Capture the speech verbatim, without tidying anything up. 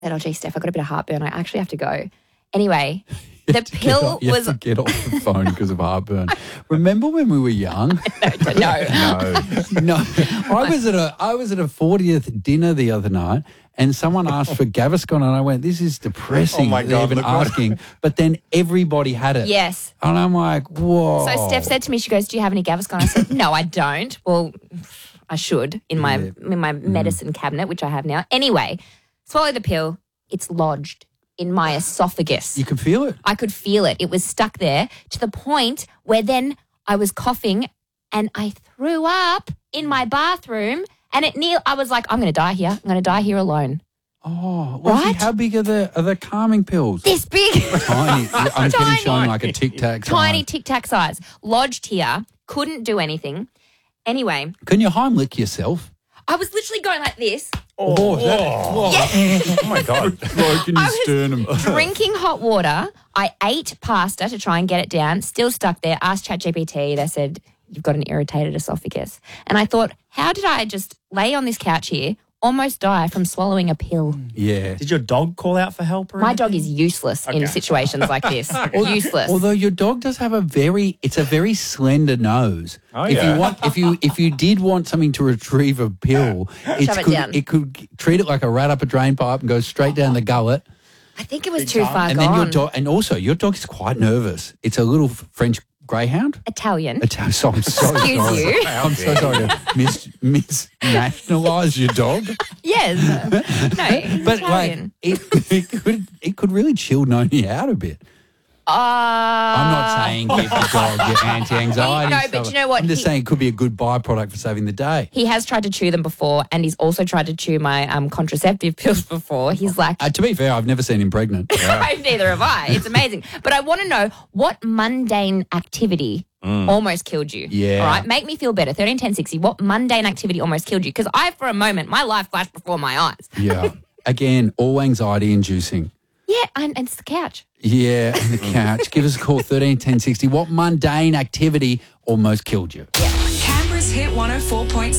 said, oh, gee, Steph, I got a bit of heartburn. I actually have to go. Anyway, the You pill have to get was... off, you have to get off the phone because of heartburn. Remember when we were young? no, no. No. I was at a I was at a fortieth dinner the other night and someone asked for Gaviscon and I went, this is depressing. Oh, my they're God, even look what- asking. But then everybody had it. Yes. And I'm like, whoa. So Steph said to me, she goes, do you have any Gaviscon? I said, no, I don't. Well, I should in my Yeah. in my medicine cabinet, which I have now. Anyway, swallow the pill. It's lodged in my esophagus. You can feel it. I could feel it. It was stuck there to the point where then I was coughing and I threw up in my bathroom and it near I was like, I'm going to die here. I'm going to die here alone. Oh, well, Right? how big are the are the calming pills? This big. Tiny. I'm Tiny. getting shown like a Tic Tac. Tiny size. Tic Tac size. Lodged here. Couldn't do anything. Anyway, Can you Heimlich yourself? I was literally going like this. Oh, is that- Oh my God. broken I his was sternum. drinking hot water. I ate pasta to try and get it down. Still stuck there. Asked ChatGPT. They said, you've got an irritated esophagus. And I thought, how did I just lay on this couch here, almost die from swallowing a pill? Yeah. Did your dog call out for help? Or My anything? dog is useless in situations like this. Useless. Although your dog does have a very, it's a very slender nose. Oh, if yeah. you want, if you if you did want something to retrieve a pill, it Shove it could down. it could treat it like a rat up a drain pipe and go straight down the gullet. I think it was too far and gone. then your dog, and also your dog is quite nervous. It's a little French greyhound. Italian. Italian. So I'm so Excuse sorry. you. I'm so sorry to mis misnationalise your dog. Yes. No, But Italian. like it, it could it could really chill Noni out a bit. Uh, I'm not saying give the dog your anti-anxiety No, stuff. but you know what? I'm just He- saying it could be a good byproduct for saving the day. He has tried to chew them before, and he's also tried to chew my um, contraceptive pills before. He's like, Uh, to be fair, I've never seen him pregnant. neither have I. It's amazing. But I want to know what mundane activity almost killed you. Yeah. All right. Make me feel better. thirteen ten sixty. What mundane activity almost killed you? Because I, for a moment, my life flashed before my eyes. Yeah. Again, all anxiety inducing. Yeah, and, and it's the couch. Yeah, on the couch. Give us a call, thirteen ten sixty. What mundane activity almost killed you? Canberra's Hit one oh four point